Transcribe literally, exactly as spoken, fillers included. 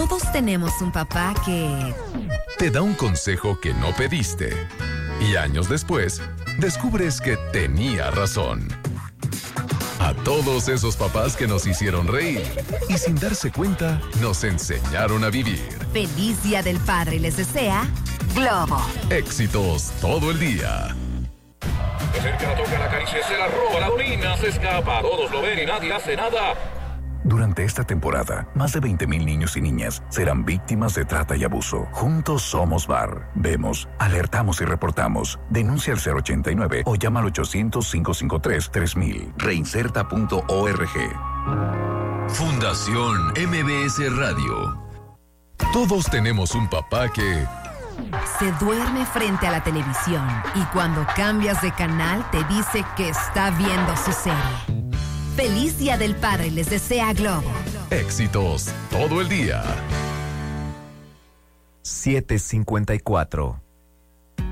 Todos tenemos un papá que... te da un consejo que no pediste. Y años después, descubres que tenía razón. A todos esos papás que nos hicieron reír y sin darse cuenta, nos enseñaron a vivir. Feliz Día del Padre les desea Globo. Éxitos todo el día. Se acerca, la toca, la acaricia, se la roba, la orina, se escapa. Todos lo ven y nadie hace nada. Durante esta temporada, más de veinte mil niños y niñas serán víctimas de trata y abuso. Juntos somos V A R. Vemos, alertamos y reportamos. Denuncia al cero ochenta y nueve o llama al ochocientos, cinco cinco tres, tres mil. Reinserta punto org. Fundación M B S Radio. Todos tenemos un papá que... se duerme frente a la televisión y cuando cambias de canal te dice que está viendo su serie. Feliz Día del Padre les desea Globo. Éxitos todo el día. siete cincuenta y cuatro.